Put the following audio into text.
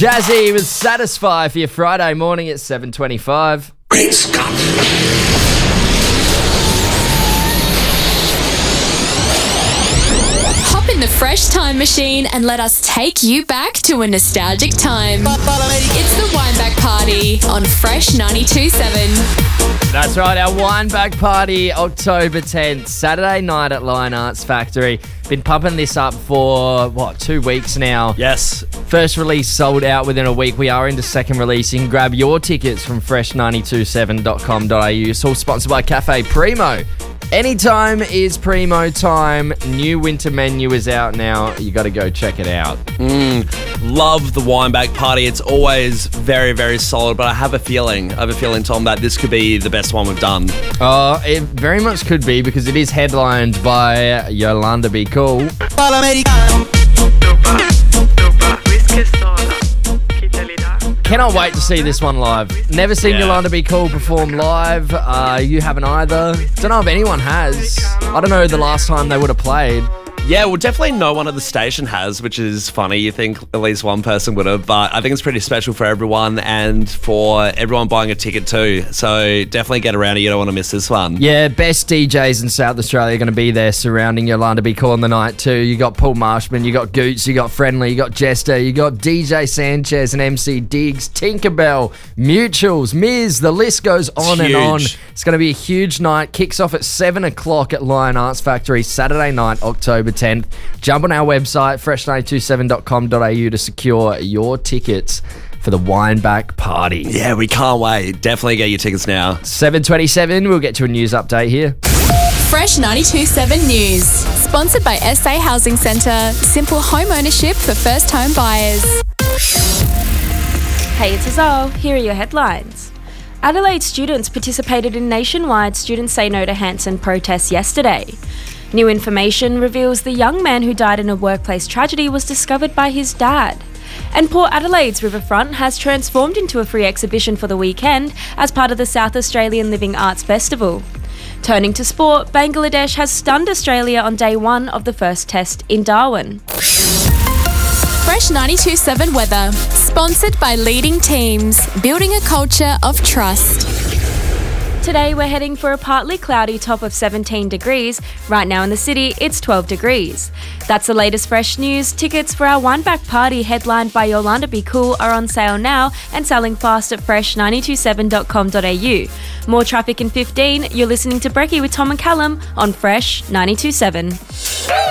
Jazzy with Satisfy for your Friday morning at 7:25. Great Scott! Hop in the Fresh Time Machine and let us take you back to a nostalgic time. It's the Wineback Party on Fresh 92.7. That's right, our Wineback Party, October 10th, Saturday night at Lion Arts Factory. Been pumping this up for, 2 weeks now? Yes. First release sold out within a week. We are into second release. You can grab your tickets from fresh927.com.au. It's all sponsored by Cafe Primo. Anytime is Primo time. New winter menu is out now. You got to go check it out. Love the Wineback Party. It's always very, very solid, but I have a feeling, Tom, that this could be the best one we've done. It very much could be because it is headlined by Yolanda Be Cool. Cannot wait to see this one live. Never seen Yolanda Be Cool perform live. You haven't either. Don't know if anyone has. I don't know the last time they would have played. Yeah, well, definitely no one at the station has, which is funny. You think at least one person would have, but I think it's pretty special for everyone and for everyone buying a ticket too. So definitely get around it. You don't want to miss this one. Yeah, best DJs in South Australia are going to be there surrounding Yolanda Be Cool on the night too. You got Paul Marshman, you got Goots, you got Friendly, you got Jester, you got DJ Sanchez and MC Diggs, Tinkerbell, Mutuals, Miz. The list goes on and on. It's going to be a huge night. Kicks off at 7 o'clock at Lion Arts Factory, Saturday night, October 10th. Jump on our website, fresh927.com.au to secure your tickets for the Wineback Party. Yeah, we can't wait. Definitely get your tickets now. 7:27, we'll get to a news update here. Fresh 92.7 News. Sponsored by SA Housing Centre. Simple home ownership for first home buyers. Hey, it's Azal. Here are your headlines. Adelaide students participated in nationwide Students Say No to Hanson protests yesterday. New information reveals the young man who died in a workplace tragedy was discovered by his dad. And Port Adelaide's riverfront has transformed into a free exhibition for the weekend as part of the South Australian Living Arts Festival. Turning to sport, Bangladesh has stunned Australia on day one of the first test in Darwin. Fresh 92.7 weather. Sponsored by Leading Teams. Building a culture of trust. Today we're heading for a partly cloudy top of 17 degrees. Right now in the city, it's 12 degrees. That's the latest fresh news. Tickets for our Wineback Party headlined by Yolanda Be Cool are on sale now and selling fast at fresh927.com.au. More traffic in 15. You're listening to Brekkie with Tom and Callum on Fresh 92.7.